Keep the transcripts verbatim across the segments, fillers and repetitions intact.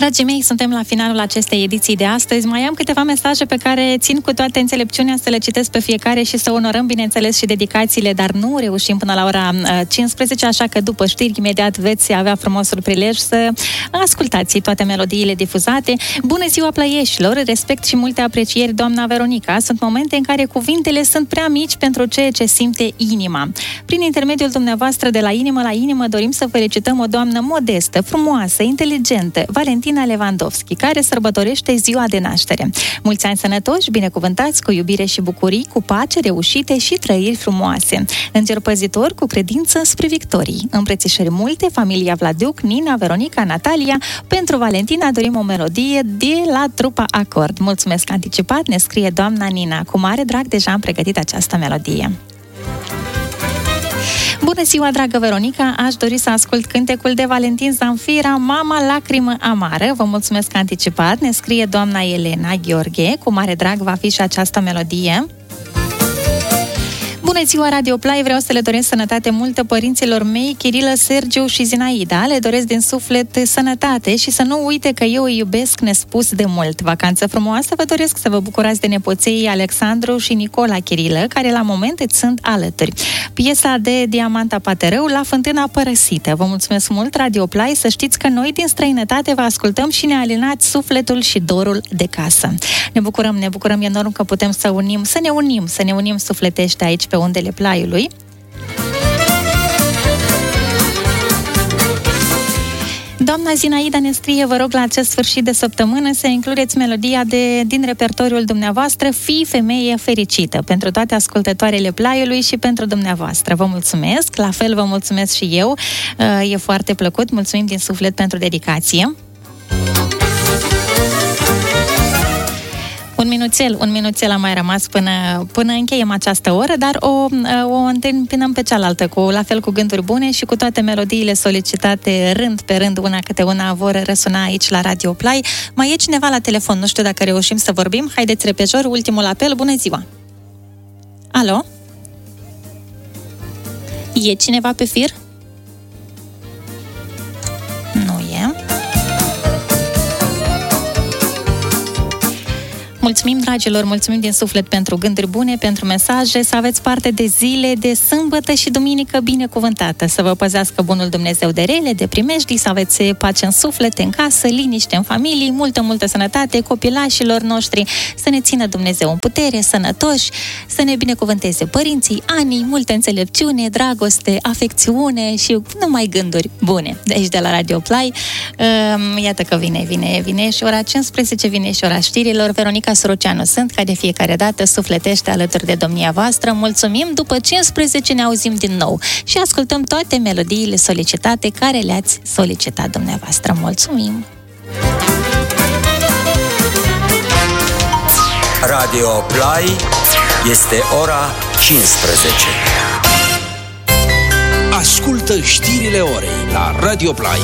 Dragii mei, suntem la finalul acestei ediții de astăzi. Mai am câteva mesaje pe care țin cu toată înțelepciunea să le citesc pe fiecare și să onorăm, bineînțeles, și dedicațiile, dar nu reușim până la ora cincisprezece, așa că după știri, imediat veți avea frumosul prilej să ascultați toate melodiile difuzate. Bună ziua, plăieșilor! Respect și multe aprecieri, doamna Veronica. Sunt momente în care cuvintele sunt prea mici pentru ceea ce simte inima. Prin intermediul dumneavoastră, de la inimă la inimă, dorim să felicităm o doamnă modestă, frumoasă, inteligentă, Valentina Lewandowski, care sărbătorește ziua de naștere. Mulți ani sănătoși, binecuvântați, cu iubire și bucurii, cu pace, reușite și trăiri frumoase. Înger păzitor, cu credință spre victorii. Îmbrățișări multe, familia Vladuc, Nina, Veronica, Natalia. Pentru Valentina dorim o melodie de la trupa Acord. Mulțumesc anticipat, ne scrie doamna Nina. Cu mare drag deja am pregătit această melodie. Bună ziua, dragă Veronica! Aș dori să ascult cântecul de Valentin Zanfira, Mama lacrimă amară. Vă mulțumesc anticipat, ne scrie doamna Elena Gheorghe. Cu mare drag va fi și această melodie. Bună ziua, Radio Play! Vreau să le doresc sănătate multă părinților mei, Chirilă, Sergiu și Zinaida. Le doresc din suflet sănătate și să nu uite că eu îi iubesc nespus de mult. Vacanță frumoasă vă doresc, să vă bucurați de nepoței Alexandru și Nicola Chirilă, care la moment îți sunt alături. Piesa de Diamanta Paterău, La fântâna părăsită. Vă mulțumesc mult, Radio Play, să știți că noi din străinătate vă ascultăm și ne alinați sufletul și dorul de casă. Ne bucurăm, ne bucurăm enorm că putem să unim, să ne unim, să ne unim sufletește aici pe undele Plaiului. Doamna Zinaida ne scrie, vă rog la acest sfârșit de săptămână să includeți melodia de, din repertoriul dumneavoastră, Fii femeie fericită, pentru toate ascultătoarele Plaiului și pentru dumneavoastră. Vă mulțumesc, la fel vă mulțumesc și eu, e foarte plăcut, mulțumim din suflet pentru dedicație. Un minuțel, un minuțel a mai rămas până, până încheiem această oră, dar o, o întâmpinăm pe cealaltă, cu, la fel cu gânduri bune și cu toate melodiile solicitate rând pe rând, una câte una, vor răsuna aici la Radio Play. Mai e cineva la telefon, nu știu dacă reușim să vorbim. Haideți repejor, ultimul apel, bună ziua! Alo? E cineva pe fir? Nu e. Mulțumim, dragilor, mulțumim din suflet pentru gânduri bune, pentru mesaje, să aveți parte de zile de sâmbătă și duminică binecuvântată, să vă păzească bunul Dumnezeu de rele, de primejdii, să aveți pace în suflet, în casă, liniște în familie, multă, multă sănătate copilașilor noștri, să ne țină Dumnezeu în putere, sănătoși, să ne binecuvânteze părinții, anii, multă înțelepciune, dragoste, afecțiune și numai gânduri bune. De aici, de la Radio Play, iată că vine, vine, vine și ora cincisprezece, vine și ora știrilor. Veronica Soroceanu sunt, ca de fiecare dată, sufletește alături de domnia voastră. Mulțumim, după cincisprezece ne auzim din nou și ascultăm toate melodiile solicitate care le-ați solicitat dumneavoastră. Mulțumim! Radio Play, este ora cincisprezece. Ascultă știrile orei la Radio Play.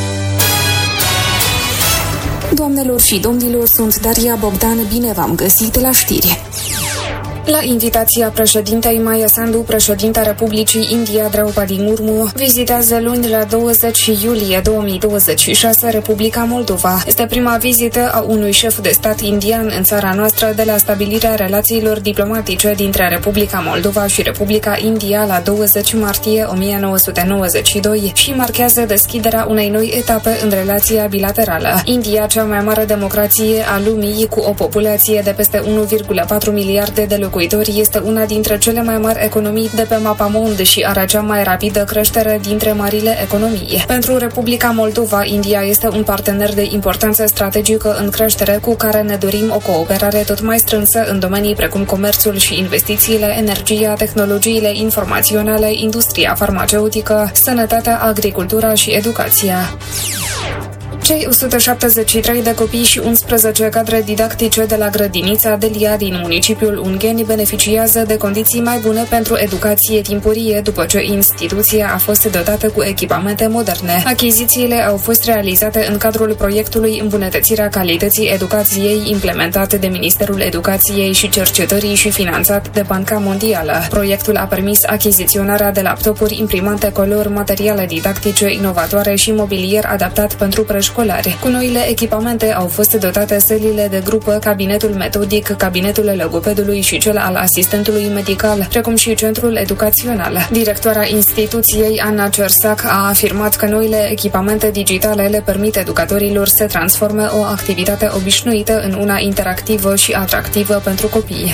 Doamnelor și domnilor, sunt Daria Bogdan, bine v-am găsit la știri. La invitația președintei Maia Sandu, președinta Republicii India Draupadi Murmu vizitează luni la douăzeci iulie două mii douăzeci și șase Republica Moldova. Este prima vizită a unui șef de stat indian în țara noastră de la stabilirea relațiilor diplomatice dintre Republica Moldova și Republica India la douăzeci martie o mie nouă sute nouăzeci și doi și marchează deschiderea unei noi etape în relația bilaterală. India, cea mai mare democrație a lumii, cu o populație de peste unu virgulă patru miliarde de locuitori, este una dintre cele mai mari economii de pe mapamond și are cea mai rapidă creștere dintre marile economii. Pentru Republica Moldova, India este un partener de importanță strategică în creștere cu care ne dorim o cooperare tot mai strânsă în domenii precum comerțul și investițiile, energia, tehnologiile informaționale, industria farmaceutică, sănătatea, agricultura și educația. Cei o sută șaptezeci și trei de copii și unsprezece cadre didactice de la grădinița Delia din municipiul Ungheni beneficiază de condiții mai bune pentru educație timpurie după ce instituția a fost dotată cu echipamente moderne. Achizițiile au fost realizate în cadrul proiectului Îmbunătățirea calității educației implementat de Ministerul Educației și Cercetării și finanțat de Banca Mondială. Proiectul a permis achiziționarea de laptopuri, imprimante color, materiale didactice inovatoare și mobilier adaptat pentru preșcolari școlari. Cu noile echipamente au fost dotate sălile de grupă, cabinetul metodic, cabinetul logopedului și cel al asistentului medical, precum și centrul educațional. Directoarea instituției, Ana Cersac, a afirmat că noile echipamente digitale le permit educatorilor să transforme o activitate obișnuită în una interactivă și atractivă pentru copii.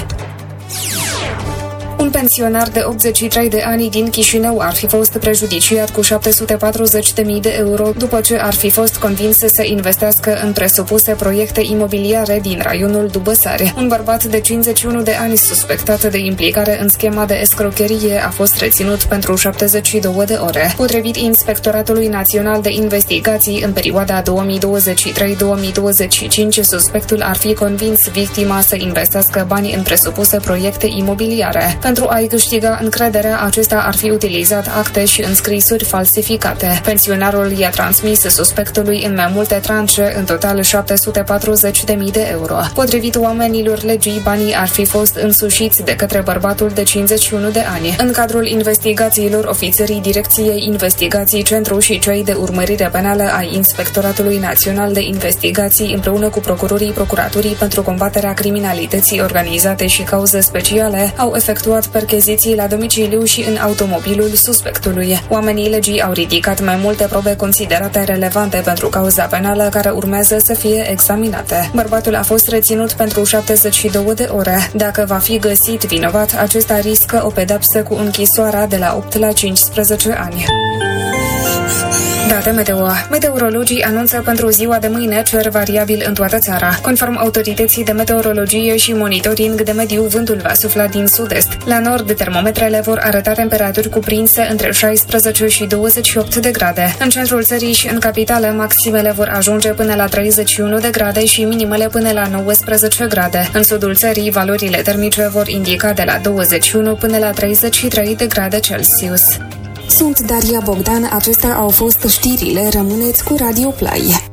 Un pensionar de optzeci și trei de ani din Chișinău ar fi fost prejudiciat cu șapte sute patruzeci de mii de euro după ce ar fi fost convins să investească în presupuse proiecte imobiliare din raionul Dubăsare. Un bărbat de cincizeci și unu de ani suspectat de implicare în schema de escrocherie a fost reținut pentru șaptezeci și două de ore. Potrivit Inspectoratului Național de Investigații, în perioada două mii douăzeci și trei două mii douăzeci și cinci, suspectul ar fi convins victima să investească bani în presupuse proiecte imobiliare. Pentru a-i câștiga încrederea, acesta ar fi utilizat acte și înscrisuri falsificate. Pensionarul i-a transmis suspectului în mai multe tranșe, în total șapte sute patruzeci de mii de euro. Potrivit oamenilor legii, banii ar fi fost însușiți de către bărbatul de cincizeci și unu de ani. În cadrul investigațiilor, ofițerii Direcției Investigații Centru și cei de urmărire penală ai Inspectoratului Național de Investigații, împreună cu procurorii Procuraturii pentru combaterea criminalității organizate și cauze speciale, au efectuat percheziții la domiciliu și în automobilul suspectului. Oamenii legii au ridicat mai multe probe considerate relevante pentru cauza penală care urmează să fie examinate. Bărbatul a fost reținut pentru șaptezeci și două de ore. Dacă va fi găsit vinovat, acesta riscă o pedapsă cu închisoarea de la opt la cincisprezece ani. Date meteo. Meteorologii anunță pentru ziua de mâine cer variabil în toată țara. Conform autorității de meteorologie și monitoring de mediu, vântul va sufla din sud-est. La nord, termometrele vor arăta temperaturi cuprinse între șaisprezece și douăzeci și opt de grade. În centrul țării și în capitală, maximele vor ajunge până la treizeci și unu de grade și minimele până la nouăsprezece grade. În sudul țării, valorile termice vor indica de la douăzeci și unu până la treizeci și trei de grade Celsius. Sunt Daria Bogdan, acestea au fost știrile, rămâneți cu Radio Play.